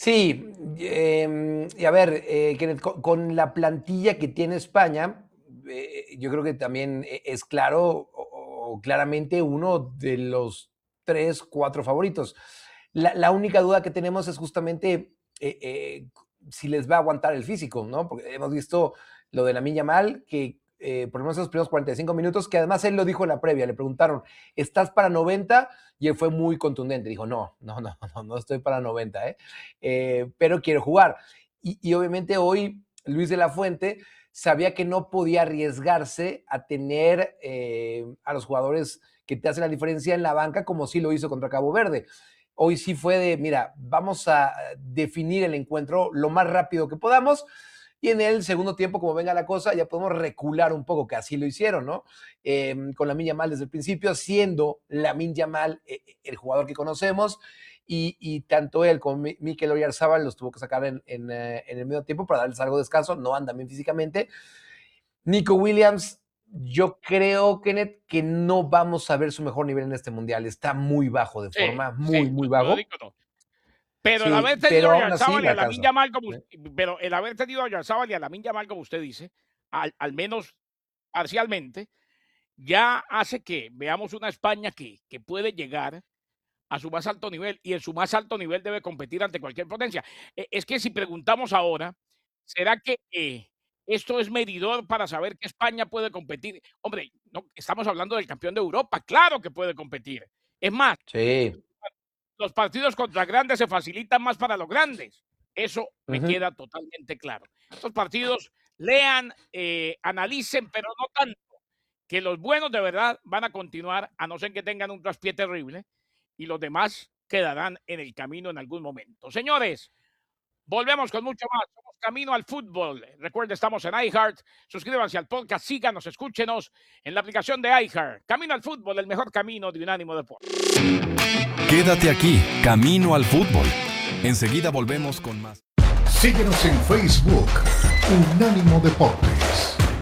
Sí, y a ver, Kenneth, con la plantilla que tiene España, yo creo que también es claro o claramente uno de los 3, 4 favoritos. La única duda que tenemos es justamente si les va a aguantar el físico, ¿no? Porque hemos visto lo de Lamine Yamal, que por lo menos esos primeros 45 minutos, que además él lo dijo en la previa, le preguntaron, ¿estás para 90? Y él fue muy contundente, dijo, no estoy para 90, pero quiero jugar. Y obviamente hoy Luis de la Fuente sabía que no podía arriesgarse a tener a los jugadores que te hacen la diferencia en la banca como sí lo hizo contra Cabo Verde. Hoy sí fue de, mira, vamos a definir el encuentro lo más rápido que podamos y en el segundo tiempo, como venga la cosa, ya podemos recular un poco, que así lo hicieron, ¿no? Con Lamine Yamal desde el principio, siendo Lamine Yamal el jugador que conocemos, y tanto él como Mikel Oyarzabal los tuvo que sacar en el medio tiempo para darles algo de descanso, no andan bien físicamente. Nico Williams, yo creo, Kenneth, que no vamos a ver su mejor nivel en este mundial. Está muy bajo de forma, muy no lo bajo. digo, no. Pero el Sí, haber tenido pero a aún así Oyarzabal y la a Lamine alcanza. Yamal pero el haber tenido a Oyarzabal y a Lamine Yamal, como usted dice, al menos parcialmente, ya hace que veamos una España que puede llegar a su más alto nivel, y en su más alto nivel debe competir ante cualquier potencia. Es que si preguntamos ahora, ¿será que esto es medidor para saber que España puede competir? Hombre, no, estamos hablando del campeón de Europa, claro que puede competir. Es más, Sí. los partidos contra grandes se facilitan más para los grandes. Eso me Ujú. queda totalmente claro. Estos partidos lean, analicen, pero no tanto, que los buenos de verdad van a continuar, a no ser que tengan un traspié terrible, y los demás quedarán en el camino en algún momento. Señores, volvemos con mucho más. Somos Camino al Fútbol. Recuerden, estamos en iHeart. Suscríbanse al podcast, síganos, escúchenos en la aplicación de iHeart. Camino al Fútbol, el mejor camino de Unánimo Deportes. Quédate aquí, Camino al Fútbol. Enseguida volvemos con más. Síguenos en Facebook, Unánimo Deportes.